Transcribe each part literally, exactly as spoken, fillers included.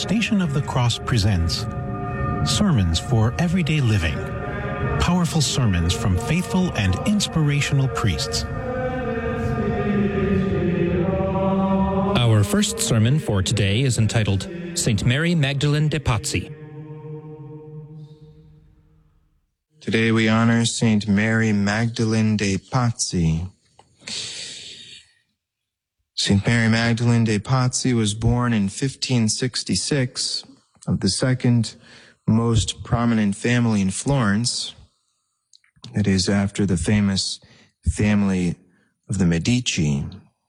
Station of the Cross presents Sermons for Everyday Living. Powerful sermons from faithful and inspirational priests. Our first sermon for today is entitled Saint Mary Magdalene de Pazzi. Today we honor Saint Mary Magdalene de Pazzi. Saint Mary Magdalene de Pazzi was born in fifteen sixty-six of the second most prominent family in Florence. That is, after the famous family of the Medici.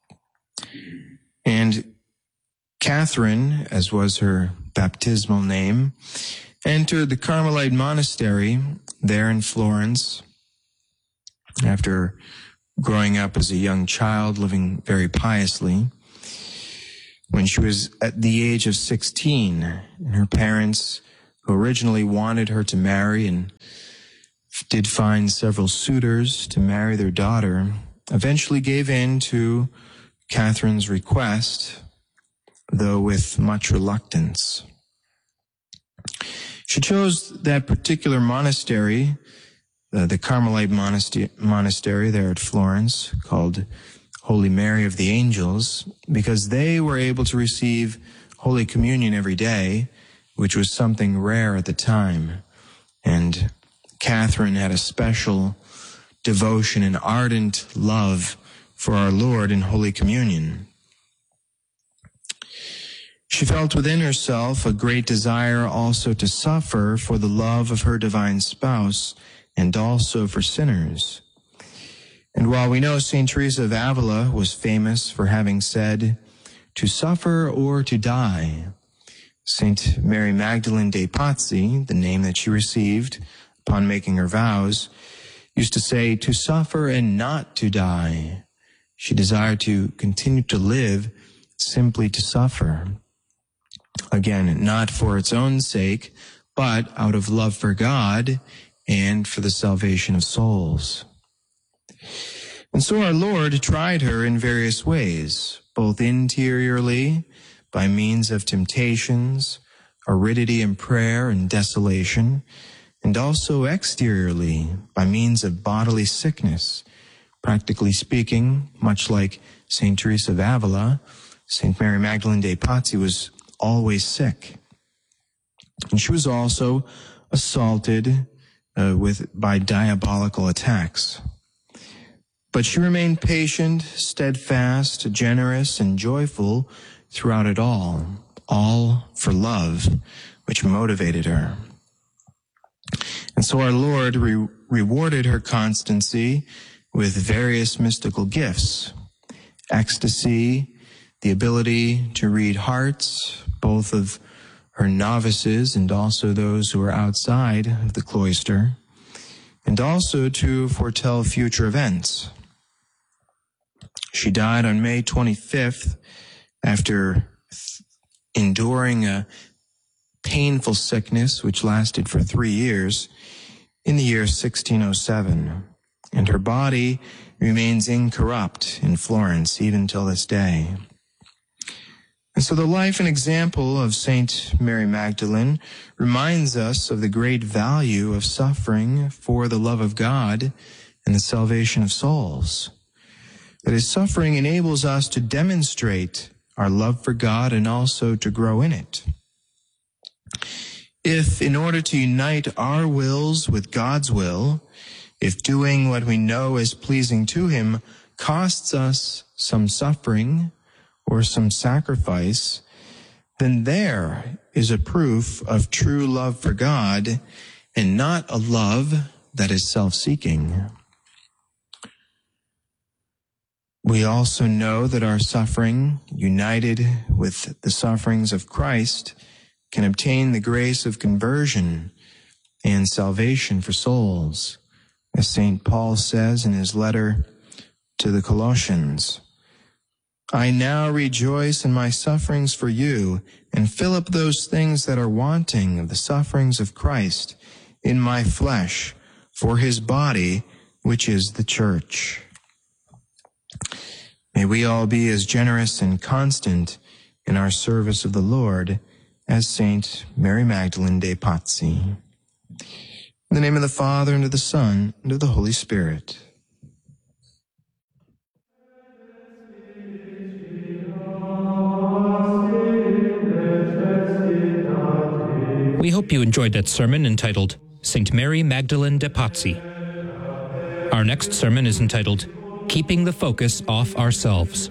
And Catherine, as was her baptismal name, entered the Carmelite monastery there in Florence after growing up as a young child, living very piously. When she was at the age of sixteen, and her parents, who originally wanted her to marry and did find several suitors to marry their daughter, eventually gave in to Catherine's request, though with much reluctance. She chose that particular monastery, uh, the Carmelite monastery, monastery there at Florence, called Holy Mary of the Angels, because they were able to receive Holy Communion every day, which was something rare at the time. And Catherine had a special devotion and ardent love for our Lord in Holy Communion. She felt within herself a great desire also to suffer for the love of her divine spouse and also for sinners. And while we know Saint Teresa of Avila was famous for having said, "To suffer or to die," Saint Mary Magdalene de Pazzi, the name that she received upon making her vows, used to say, "To suffer and not to die." She desired to continue to live simply to suffer. Again, not for its own sake, but out of love for God and for the salvation of souls. And so our Lord tried her in various ways, both interiorly, by means of temptations, aridity in prayer and desolation, and also exteriorly, by means of bodily sickness. Practically speaking, much like Saint Teresa of Avila, Saint Mary Magdalene de Pazzi was always sick. And she was also assaulted uh, with by diabolical attacks. But she remained patient, steadfast, generous, and joyful throughout it all, all for love, which motivated her. And so our Lord re- rewarded her constancy with various mystical gifts, ecstasy, the ability to read hearts, both of her novices and also those who are outside of the cloister, and also to foretell future events. She died on May twenty-fifth after enduring a painful sickness which lasted for three years in the year sixteen oh seven, and her body remains incorrupt in Florence even till this day. And so the life and example of Saint Mary Magdalene reminds us of the great value of suffering for the love of God and the salvation of souls. That is, suffering enables us to demonstrate our love for God and also to grow in it. If, in order to unite our wills with God's will, if doing what we know is pleasing to Him costs us some suffering or some sacrifice, then there is a proof of true love for God and not a love that is self-seeking. We also know that our suffering, united with the sufferings of Christ, can obtain the grace of conversion and salvation for souls, as Saint Paul says in his letter to the Colossians. "I now rejoice in my sufferings for you, and fill up those things that are wanting of the sufferings of Christ in my flesh, for his body, which is the church." May we all be as generous and constant in our service of the Lord as Saint Mary Magdalene de Pazzi. In the name of the Father, and of the Son, and of the Holy Spirit. We hope you enjoyed that sermon entitled Saint Mary Magdalene de Pazzi. Our next sermon is entitled Keeping the Focus Off Ourselves.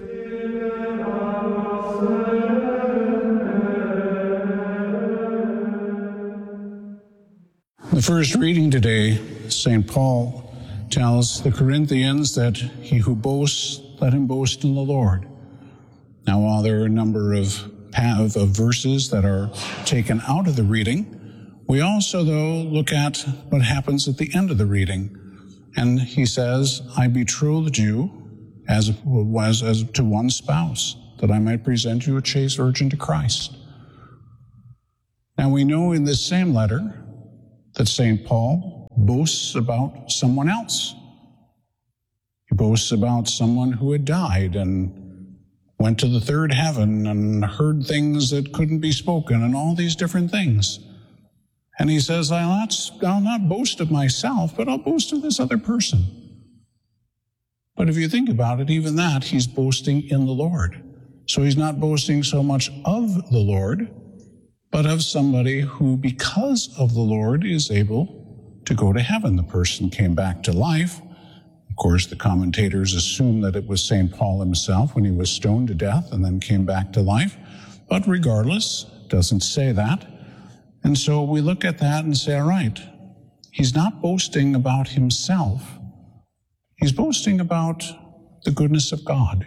The first reading today, Saint Paul tells the Corinthians that he who boasts, let him boast in the Lord. Now, while there are a number of, of verses that are taken out of the reading, we also, though, look at what happens at the end of the reading. And he says, I betrothed you as, as, as to one spouse, that I might present you a chaste virgin to Christ. Now, we know in this same letter that Saint Paul boasts about someone else. He boasts about someone who had died and went to the third heaven and heard things that couldn't be spoken and all these different things. And he says, I'll not, I'll not boast of myself, but I'll boast of this other person. But if you think about it, even that, he's boasting in the Lord. So he's not boasting so much of the Lord, but of somebody who, because of the Lord, is able to go to heaven. The person came back to life. Of course, the commentators assume that it was Saint Paul himself when he was stoned to death and then came back to life. But regardless, it doesn't say that. And so we look at that and say, all right, he's not boasting about himself. He's boasting about the goodness of God.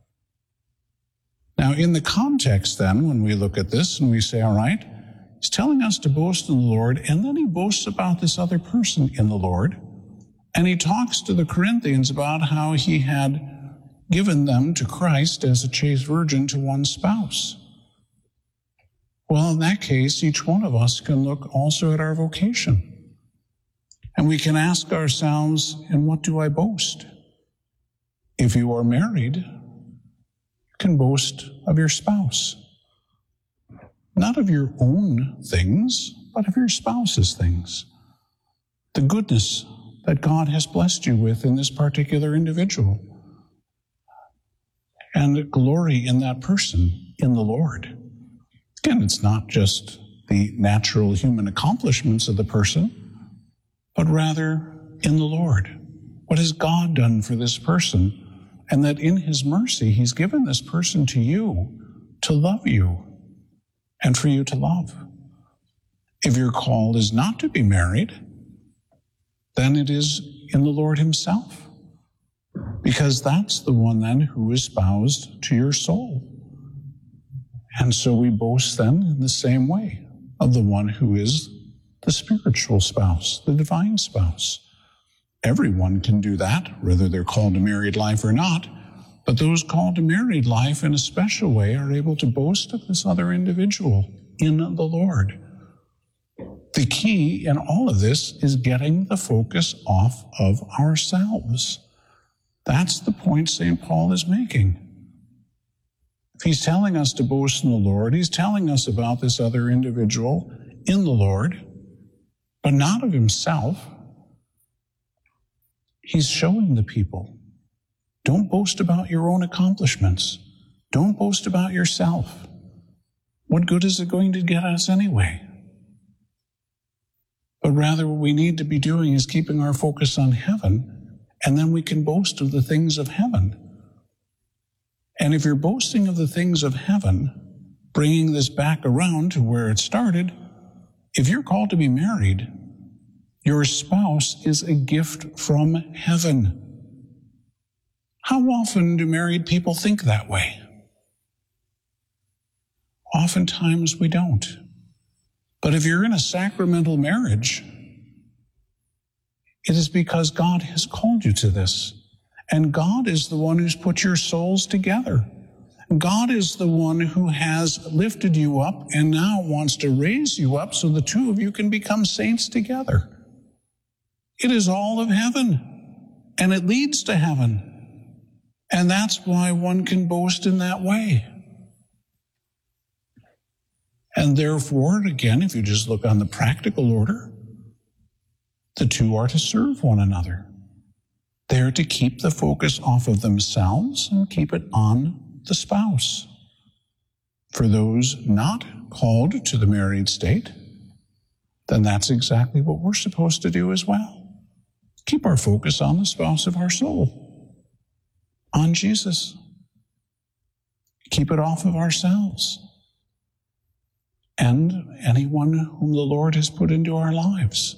Now, in the context then, when we look at this and we say, all right, he's telling us to boast in the Lord, and then he boasts about this other person in the Lord, and he talks to the Corinthians about how he had given them to Christ as a chaste virgin to one spouse. Well, in that case, each one of us can look also at our vocation. And we can ask ourselves, in what do I boast? If you are married, you can boast of your spouse. Not of your own things, but of your spouse's things. The goodness that God has blessed you with in this particular individual. And glory in that person, in the Lord. Again, it's not just the natural human accomplishments of the person, but rather in the Lord. What has God done for this person? And that in his mercy, he's given this person to you to love you and for you to love. If your call is not to be married, then it is in the Lord himself, because that's the one then who is espoused to your soul. And so we boast then in the same way of the one who is the spiritual spouse, the divine spouse. Everyone can do that, whether they're called to married life or not, but those called to married life in a special way are able to boast of this other individual in the Lord. The key in all of this is getting the focus off of ourselves. That's the point Saint Paul is making. If he's telling us to boast in the Lord, he's telling us about this other individual in the Lord, but not of himself. He's showing the people, don't boast about your own accomplishments. Don't boast about yourself. What good is it going to get us anyway? But rather what we need to be doing is keeping our focus on heaven, and then we can boast of the things of heaven. And if you're boasting of the things of heaven, bringing this back around to where it started, if you're called to be married, your spouse is a gift from heaven. How often do married people think that way? Oftentimes we don't. But if you're in a sacramental marriage, it is because God has called you to this. And God is the one who's put your souls together. God is the one who has lifted you up and now wants to raise you up so the two of you can become saints together. It is all of heaven, and it leads to heaven. And that's why one can boast in that way. And therefore, again, if you just look on the practical order, the two are to serve one another. They're to keep the focus off of themselves and keep it on the spouse. For those not called to the married state, then that's exactly what we're supposed to do as well. Keep our focus on the spouse of our soul, on Jesus. Keep it off of ourselves and anyone whom the Lord has put into our lives.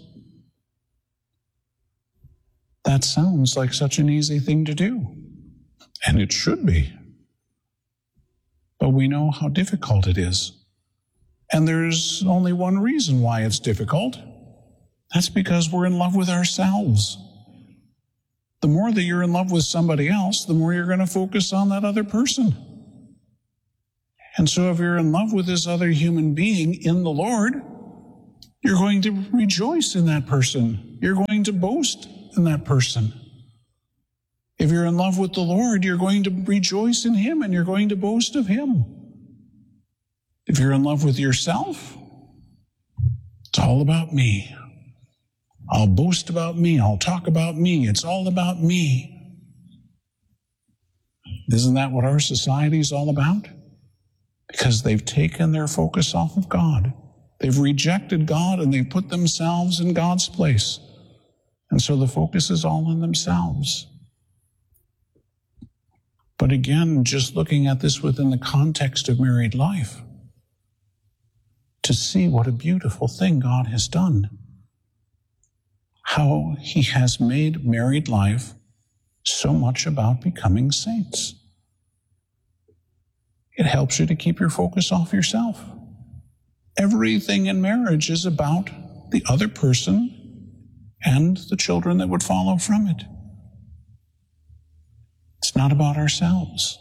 That sounds like such an easy thing to do, and it should be. But we know how difficult it is. And there's only one reason why it's difficult. That's because we're in love with ourselves. The more that you're in love with somebody else, the more you're going to focus on that other person. And so if you're in love with this other human being in the Lord, you're going to rejoice in that person. You're going to boast in that person. If you're in love with the Lord, you're going to rejoice in him and you're going to boast of him. If you're in love with yourself, it's all about me. I'll boast about me. I'll talk about me. It's all about me. Isn't that what our society is all about? Because they've taken their focus off of God. They've rejected God and they've put themselves in God's place. And so the focus is all on themselves. But again, just looking at this within the context of married life, to see what a beautiful thing God has done. How he has made married life so much about becoming saints. It helps you to keep your focus off yourself. Everything in marriage is about the other person and the children that would follow from it. It's not about ourselves.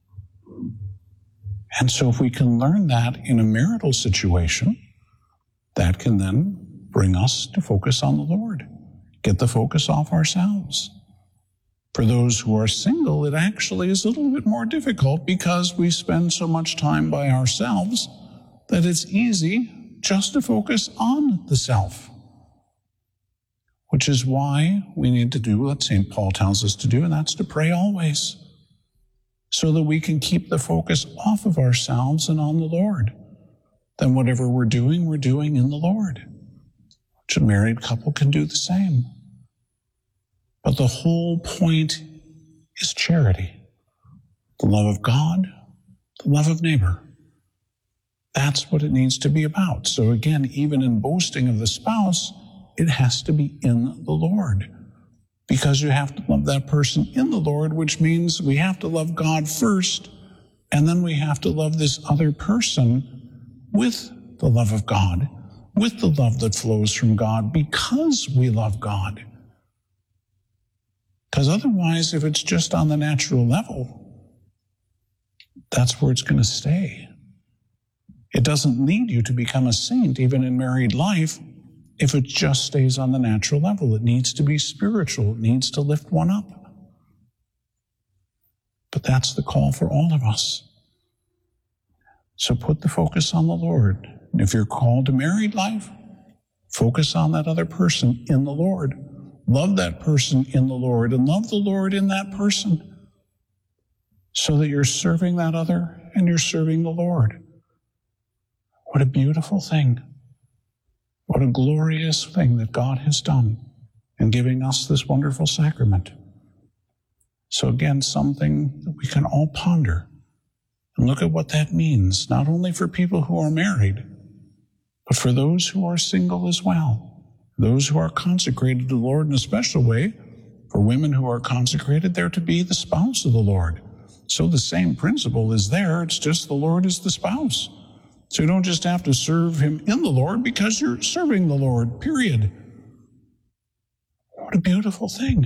And so if we can learn that in a marital situation, that can then bring us to focus on the Lord. Get the focus off ourselves. For those who are single, it actually is a little bit more difficult because we spend so much time by ourselves that it's easy just to focus on the self. Which is why we need to do what Saint Paul tells us to do, and that's to pray always, so that we can keep the focus off of ourselves and on the Lord. Then whatever we're doing, we're doing in the Lord. Which a married couple can do the same. But the whole point is charity. The love of God, the love of neighbor. That's what it needs to be about. So again, even in boasting of the spouse, it has to be in the Lord. Because you have to love that person in the Lord, which means we have to love God first, and then we have to love this other person with the love of God, with the love that flows from God, because we love God. Because otherwise, if it's just on the natural level, that's where it's going to stay. It doesn't need you to become a saint, even in married life, if it just stays on the natural level. It needs to be spiritual. It needs to lift one up. But that's the call for all of us. So put the focus on the Lord. And if you're called to married life, focus on that other person in the Lord. Love that person in the Lord and love the Lord in that person so that you're serving that other and you're serving the Lord. What a beautiful thing. What a glorious thing that God has done in giving us this wonderful sacrament. So again, something that we can all ponder and look at what that means, not only for people who are married, but for those who are single as well. Those who are consecrated to the Lord in a special way. For women who are consecrated, they're to be the spouse of the Lord. So the same principle is there. It's just the Lord is the spouse. So you don't just have to serve him in the Lord because you're serving the Lord, period. What a beautiful thing.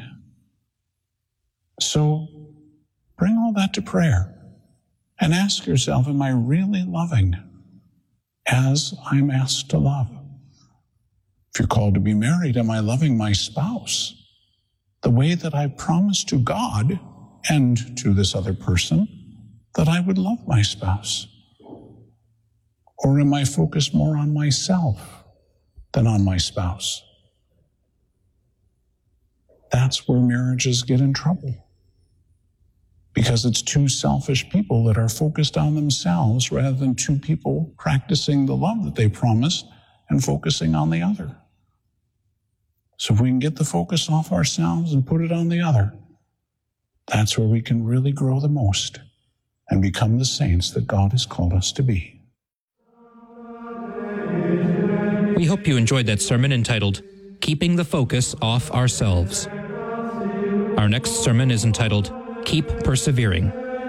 So bring all that to prayer and ask yourself, am I really loving as I'm asked to love? If you're called to be married, am I loving my spouse the way that I promised to God and to this other person that I would love my spouse? Or am I focused more on myself than on my spouse? That's where marriages get in trouble. Because it's two selfish people that are focused on themselves rather than two people practicing the love that they promised and focusing on the other. So if we can get the focus off ourselves and put it on the other, that's where we can really grow the most and become the saints that God has called us to be. We hope you enjoyed that sermon entitled, Keeping the Focus Off Ourselves. Our next sermon is entitled, Keep Persevering.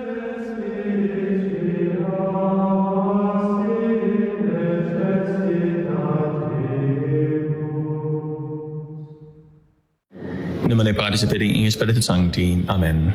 Numele participating in Spiritus Sancti. Amen.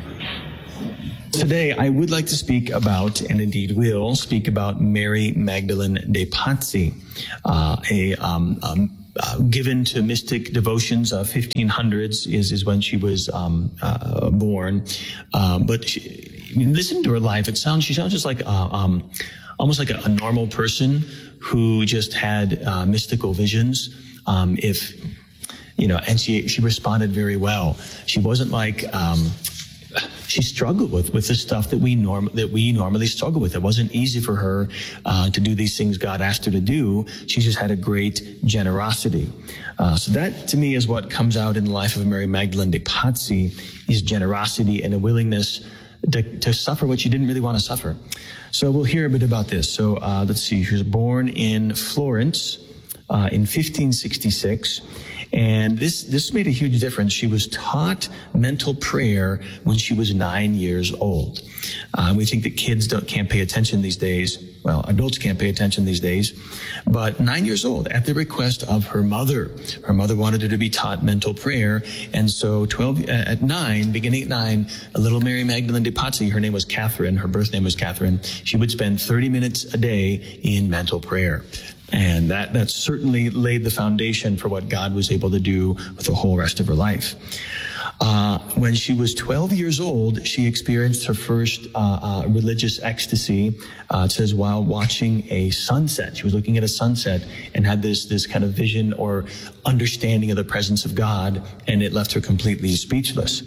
Today, I would like to speak about, and indeed will speak about, Mary Magdalene de Pazzi, uh, a um, um, uh, given to mystic devotions of fifteen hundreds is is when she was um, uh, born. Uh, but she, listen to her life; it sounds she sounds just like uh, um, almost like a, a normal person who just had uh, mystical visions. Um, if you know, and she she responded very well. She wasn't like. Um, She struggled with with the stuff that we norm that we normally struggle with. It wasn't easy for her uh, to do these things God asked her to do. She just had a great generosity. Uh, so that, to me, is what comes out in the life of Mary Magdalene de Pazzi: is generosity and a willingness to, to suffer what she didn't really want to suffer. So we'll hear a bit about this. So uh, let's see. She was born in Florence uh, in fifteen sixty-six. And this, this made a huge difference. She was taught mental prayer when she was nine years old. Uh, we think that kids don't, can't pay attention these days. Well, adults can't pay attention these days. But nine years old, at the request of her mother. Her mother wanted her to be taught mental prayer. And so twelve, uh, at nine, beginning at nine, a little Mary Magdalene de Pazzi, her name was Catherine, her birth name was Catherine, she would spend thirty minutes a day in mental prayer. And that, that certainly laid the foundation for what God was able to do with the whole rest of her life. Uh, when she was twelve years old, she experienced her first uh, uh, religious ecstasy. Uh, it says while watching a sunset. She was looking at a sunset and had this this kind of vision or understanding of the presence of God, and it left her completely speechless.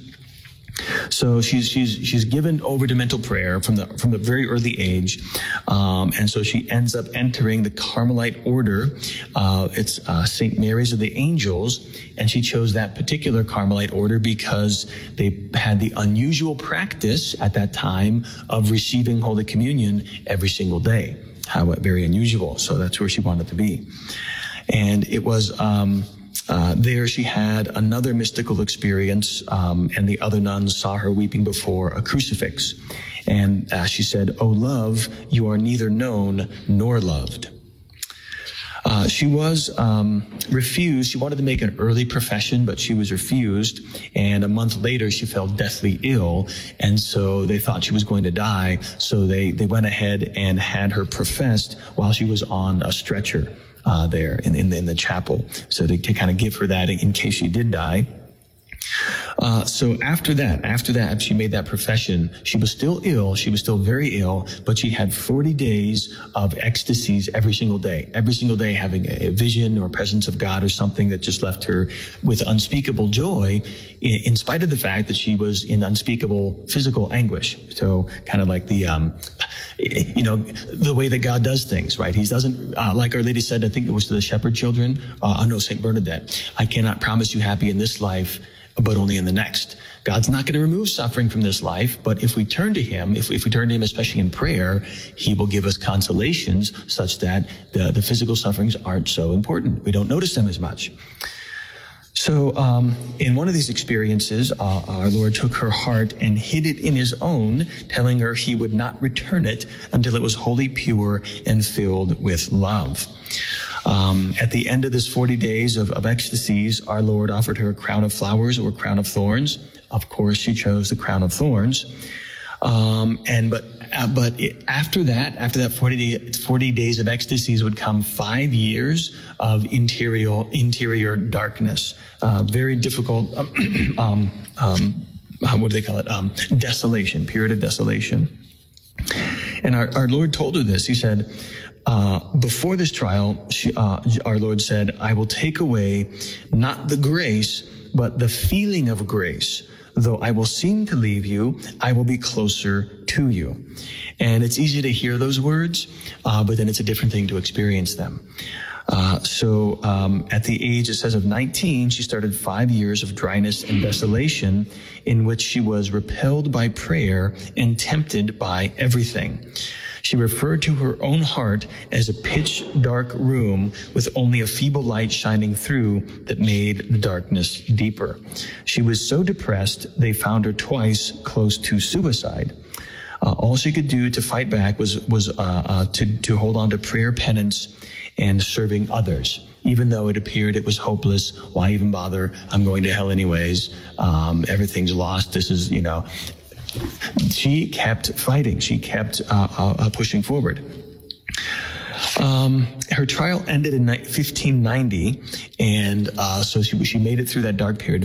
So she's she's she's given over to mental prayer from the from the very early age, um, and so she ends up entering the Carmelite order. Uh, it's uh, Saint Mary's of the Angels, and she chose that particular Carmelite order because they had the unusual practice at that time of receiving Holy Communion every single day. How very unusual. So that's where she wanted to be, and it was. Um, Uh, there she had another mystical experience, um, and the other nuns saw her weeping before a crucifix. And uh, she said, "O love, you are neither known nor loved." Uh, she was um, refused. She wanted to make an early profession, but she was refused. And a month later, she fell deathly ill, and so they thought she was going to die. So they, they went ahead and had her professed while she was on a stretcher. Uh, there in, in, in the chapel, so to, to kind of give her that in case she did die. Uh, so after that, after that, she made that profession. She was still ill. She was still very ill, but she had forty days of ecstasies every single day, every single day having a vision or presence of God or something that just left her with unspeakable joy, in, in spite of the fact that she was in unspeakable physical anguish. So kind of like the, um, you know, the way that God does things, right? He doesn't, uh, like Our Lady said, I think it was to the shepherd children, uh, oh no, Saint Bernadette, I cannot promise you happy in this life, but only in the next. God's not going to remove suffering from this life, but if we turn to him, if, if we turn to him, especially in prayer, he will give us consolations such that the, the physical sufferings aren't so important. We don't notice them as much. So um, in one of these experiences, uh, our Lord took her heart and hid it in his own, telling her he would not return it until it was wholly pure and filled with love. Um, at the end of this forty days of, of ecstasies, our Lord offered her a crown of flowers or a crown of thorns. Of course, she chose the crown of thorns. Um, and but uh, but it, after that, after that forty, day, forty days of ecstasies would come five years of interior interior darkness, uh, very difficult. Um, um, what do they call it? Um, desolation, period of desolation. And our, our Lord told her this. He said, Uh, before this trial, she, uh, our Lord said, I will take away not the grace, but the feeling of grace. Though I will seem to leave you, I will be closer to you. And it's easy to hear those words, uh, but then it's a different thing to experience them. Uh, so um, at the age, it says, of nineteen, she started five years of dryness and desolation in which she was repelled by prayer and tempted by everything. She referred to her own heart as a pitch-dark room with only a feeble light shining through that made the darkness deeper. She was so depressed, they found her twice close to suicide. Uh, all she could do to fight back was was uh, uh, to, to hold on to prayer, penance, and serving others. Even though it appeared it was hopeless, why even bother? I'm going to hell anyways. Um, everything's lost. This is, you know... She kept fighting. She kept uh, uh, pushing forward. Um, her trial ended in fifteen ninety, and uh, so she, she made it through that dark period.